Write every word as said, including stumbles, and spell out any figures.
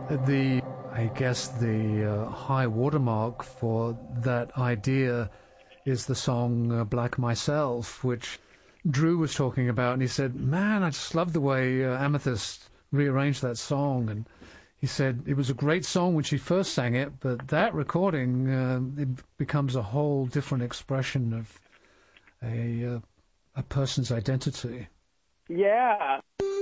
The, I guess, the uh, high watermark for that idea is the song uh, Black Myself, which Drew was talking about, and he said, man, I just love the way uh, Amethyst rearranged that song. And he said it was a great song when she first sang it, but that recording, uh, it becomes a whole different expression of a, uh, a person's identity. Yeah.